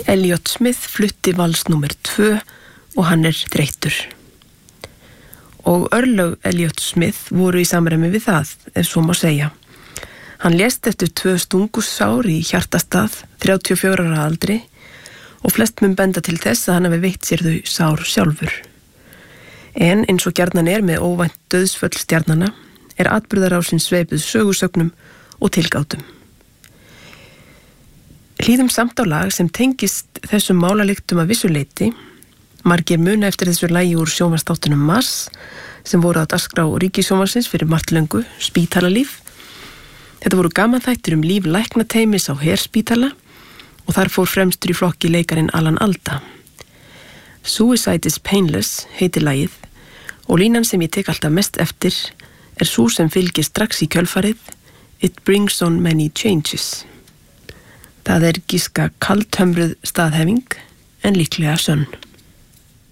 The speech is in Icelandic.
Elliot Smith flutti vals númer 2 og hann þreyttur. Og örlög Elliot Smith voru í samræmi við það, ef svo má segja. Hann lést eftir 2 stungussár í hjartastað, 34 ára aldri, og flest mun benda til þess að hann hafi veitt sér þau sár sjálfur. En eins og gjarnan með óvænt dauðsföll stjarnanna, atburðarásin sveipuð sögusögnum og tilgátum. Hlýðum samt á lag sem tengist þessum málalyktum að vissu leyti. Margir muna eftir þessu lagi úr sjónvarpsþáttunum Mars sem voru á dagskrá Ríkissjónvarpsins fyrir margt löngu, Spítalalíf. Þetta voru gamanþættir líf læknateymis á Herspítala og þar fór fremstur í flokki leikarinn Alan Alda. Suicide is Painless heitir lagið og línan sem ég tek alltaf mest eftir sú sem fylgir strax í kjölfarið It brings on many changes. Það gíska kaldhömruð staðhæfing en líklega sönn.